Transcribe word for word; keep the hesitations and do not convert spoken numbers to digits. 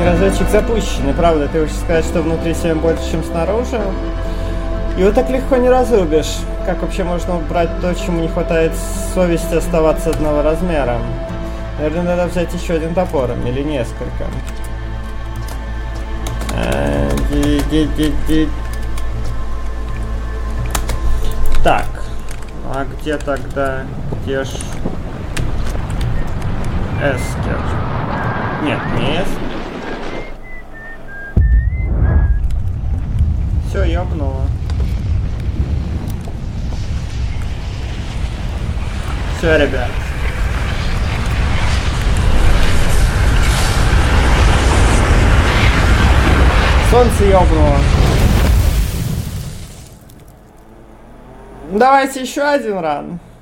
Разочек запущенный, правда, ты хочешь сказать, что внутри семь больше, чем снаружи? Его так легко не разрубишь. Как вообще можно убрать то, чему не хватает совести оставаться одного размера? Наверное, надо взять еще один топор, или несколько. Так, а где тогда, где ж Эскер? Нет, не Эскер. Все, ёбнуло. Все, ребят. Солнце ёбнуло. Давайте еще один ран.